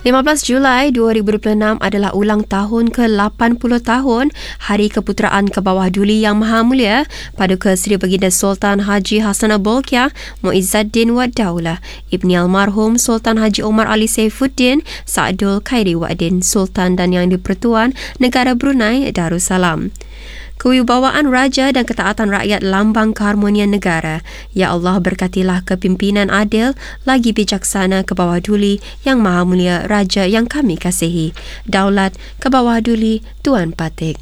15 Julai 2026 adalah ulang tahun ke-80 tahun Hari Keputeraan ke Bawah Duli Yang Maha Mulia Paduka Seri Baginda Sultan Haji Hassanal Bolkiah Muizzaddin Wad Daulah Ibni Almarhum Sultan Haji Omar Ali Saifuddin Sa'dul Khairi Wa'din Sultan dan Yang di-Pertuan Negara Brunei Darussalam. Kewibawaan Raja dan ketaatan rakyat lambang keharmonian negara. Ya Allah, berkatilah kepimpinan adil lagi bijaksana ke Bawah Duli Yang Maha Mulia Raja yang kami kasihi. Daulat ke Bawah Duli Tuan Patik.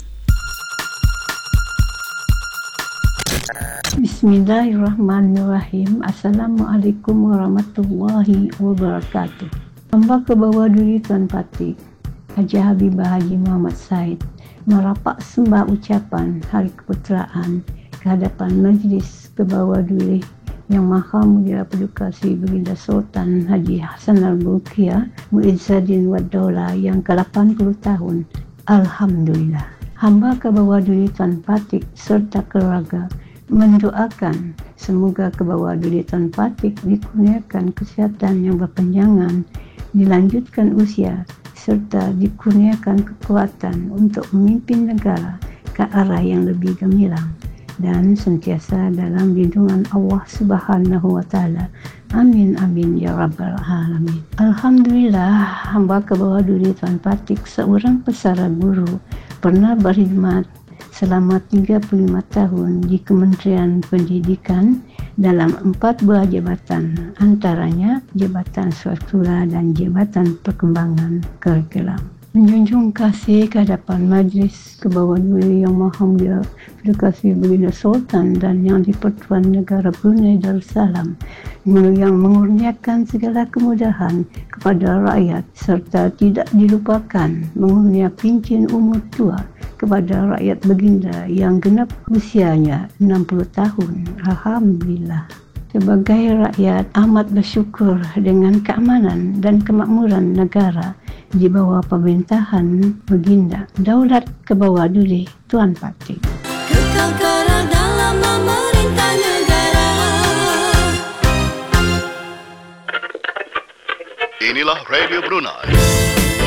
Bismillahirrahmanirrahim. Assalamualaikum warahmatullahi wabarakatuh. Hamba ke Bawah Duli Tuan Patik Haji Habibah Haji Muhammad Said merapak sembah ucapan Hari Keputeraan ke hadapan Majlis ke Bawah Duli Yang Maha Mulia Paduka Seri Baginda Sultan Haji Hassanal Bolkiah Muizzaddin Wad Daulah yang ke-80 tahun. Alhamdulillah. Hamba ke Bawah Duli Tuan Patik serta keluarga mendoakan semoga ke Bawah Duli Tuan Patik dikurniakan kesihatan yang berpanjangan, dilanjutkan usia serta dikurniakan kekuatan untuk memimpin negara ke arah yang lebih gemilang dan sentiasa dalam lindungan Allah Subhanahu wa taala. Amin amin ya rabbal alamin. Alhamdulillah, hamba ke Bawah Duli Tuan Patik seorang pesara guru pernah berkhidmat selama 35 tahun di Kementerian Pendidikan dalam 4 buah jabatan, antaranya Jabatan Struktural dan Jabatan Perkembangan Kurikulum. Menjunjung kasih ke hadapan Majlis ke Bawah Duli Yang Maha Mulia Paduka Seri Baginda Sultan dan Yang di-Pertuan Negara Brunei Darussalam yang mengurniakan segala kemudahan kepada rakyat serta tidak dilupakan mengurnia pencen umur tua kepada rakyat baginda yang genap usianya 60 tahun. Alhamdulillah. Sebagai rakyat amat bersyukur dengan keamanan dan kemakmuran negara di bawah pemerintahan baginda Daulat ke Bawah Duli Tuan Patik. Kekal kara dalam memerintah negara. Inilah Radio Brunei.